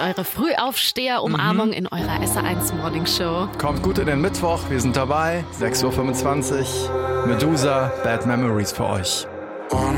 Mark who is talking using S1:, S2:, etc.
S1: eure Frühaufsteher-Umarmung in eurer SR1 Morning Show.
S2: Kommt gut in den Mittwoch, wir sind dabei. 6.25 Uhr. Medusa, Bad Memories für euch.